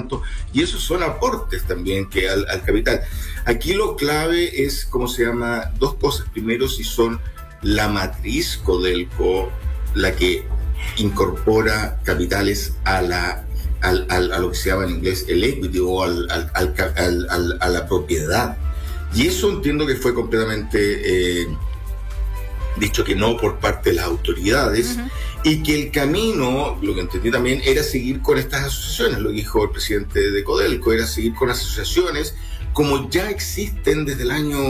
tanto, y esos son aportes también que al capital. Aquí lo clave es, ¿cómo se llama? Dos cosas. Primero, si son la matriz Codelco la que incorpora capitales a lo que se llama en inglés el equity o a la propiedad. Y eso entiendo que fue completamente dicho que no por parte de las autoridades, y que el camino, lo que entendí también, era seguir con estas asociaciones. Lo que dijo el presidente de Codelco, era seguir con las asociaciones como ya existen desde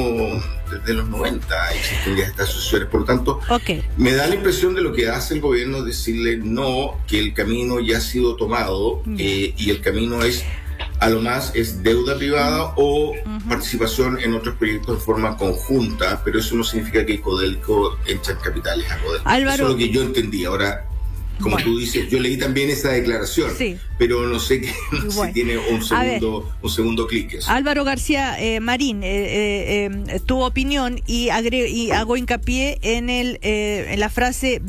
los 90, existen ya estas asociaciones. Por lo tanto, me da la impresión de lo que hace el gobierno, decirle no, que el camino ya ha sido tomado, y el camino es, a lo más, es deuda privada o participación en otros proyectos de forma conjunta, pero eso no significa que Codelco eche capitales a Codelco. Álvaro, eso es lo que yo entendí. Ahora, como tú dices, yo leí también esa declaración, pero no sé si tiene un segundo clic eso. Álvaro García Marín, tu opinión, y hago hincapié en la frase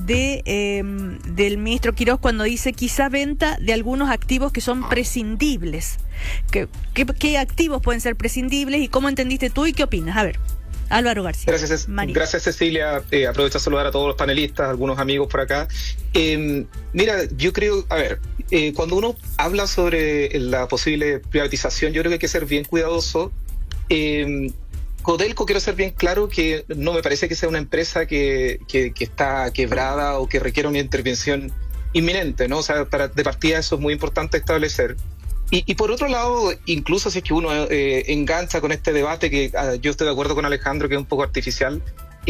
del ministro Quirós cuando dice quizá venta de algunos activos que son prescindibles. ¿Qué activos pueden ser prescindibles y cómo entendiste tú y qué opinas? A ver, Álvaro García. Gracias, Cecilia. Aprovecho a saludar a todos los panelistas, algunos amigos por acá. Mira, yo creo, cuando uno habla sobre la posible privatización, yo creo que hay que ser bien cuidadoso. Codelco, quiero ser bien claro que no me parece que sea una empresa que está quebrada o que requiere una intervención inminente, ¿no? O sea, de partida eso es muy importante establecer. Y por otro lado, incluso si es que uno engancha con este debate, que yo estoy de acuerdo con Alejandro, que es un poco artificial,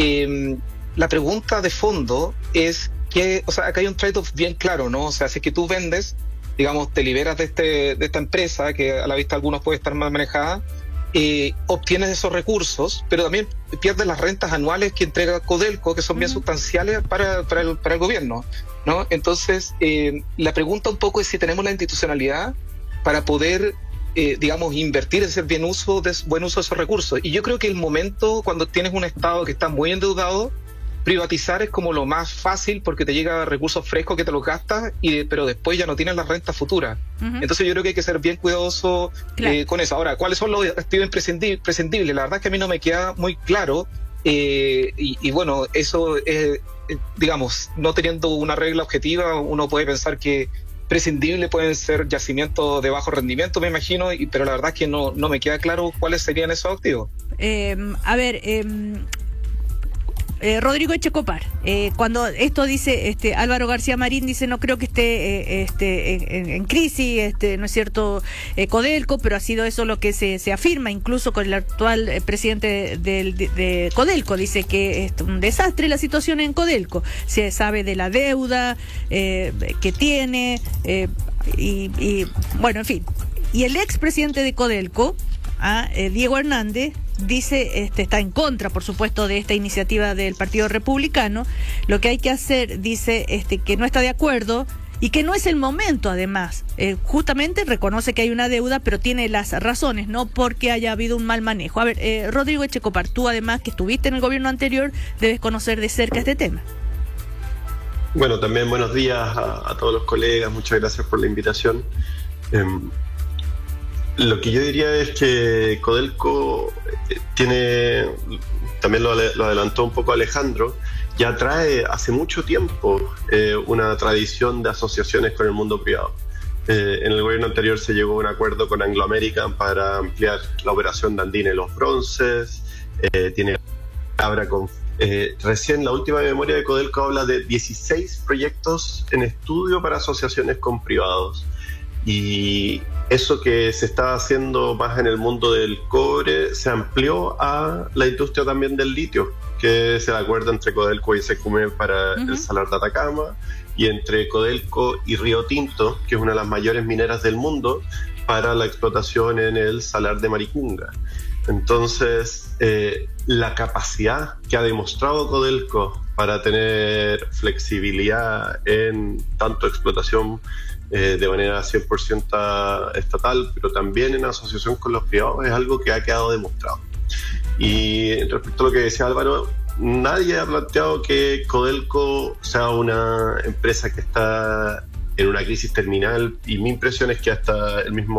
la pregunta de fondo es que, o sea, acá hay un trade-off bien claro, ¿no? O sea, si es que tú vendes, digamos, te liberas de esta empresa, que a la vista de algunos puede estar mal manejada, obtienes esos recursos, pero también pierdes las rentas anuales que entrega Codelco, que son bien sustanciales para el gobierno, ¿no? Entonces, la pregunta un poco es si tenemos la institucionalidad para poder, digamos, invertir, hacer buen uso de esos recursos. Y yo creo que el momento, cuando tienes un Estado que está muy endeudado, privatizar es como lo más fácil, porque te llega recursos frescos que te los gastas, pero después ya no tienes las rentas futuras. Entonces yo creo que hay que ser bien cuidadoso con eso. Ahora, ¿cuáles son los activos imprescindibles? La verdad es que a mí no me queda muy claro, y bueno, eso es, digamos, no teniendo una regla objetiva, uno puede pensar que prescindible pueden ser yacimientos de bajo rendimiento, me imagino, pero la verdad es que no me queda claro cuáles serían esos activos. Rodrigo Echecopar, cuando esto dice Álvaro García Marín, dice no creo que esté en crisis, no es cierto, Codelco, pero ha sido eso lo que se afirma, incluso con el actual presidente de Codelco, dice que es un desastre la situación en Codelco, se sabe de la deuda que tiene, y bueno, en fin. Y el expresidente de Codelco, Diego Hernández, dice, está en contra, por supuesto, de esta iniciativa del Partido Republicano. Lo que hay que hacer, dice, que no está de acuerdo y que no es el momento, además. Justamente reconoce que hay una deuda, pero tiene las razones, no porque haya habido un mal manejo. A ver, Rodrigo Echecopar, tú además que estuviste en el gobierno anterior, debes conocer de cerca este tema. Bueno, también buenos días a todos los colegas, muchas gracias por la invitación. Lo que yo diría es que Codelco tiene, también lo adelantó un poco Alejandro, ya trae hace mucho tiempo una tradición de asociaciones con el mundo privado. En el gobierno anterior se llegó a un acuerdo con Anglo American para ampliar la operación de Andina y Los Bronces, tiene palabra con... recién la última memoria de Codelco habla de 16 proyectos en estudio para asociaciones con privados. Y eso que se estaba haciendo más en el mundo del cobre se amplió a la industria también del litio, que es el acuerdo entre Codelco y Secumen para el Salar de Atacama, y entre Codelco y Río Tinto, que es una de las mayores mineras del mundo, para la explotación en el Salar de Maricunga. Entonces, la capacidad que ha demostrado Codelco para tener flexibilidad en tanto explotación de manera 100% estatal, pero también en asociación con los privados, es algo que ha quedado demostrado. Y respecto a lo que decía Álvaro, nadie ha planteado que Codelco sea una empresa que está en una crisis terminal, y mi impresión es que hasta el mismo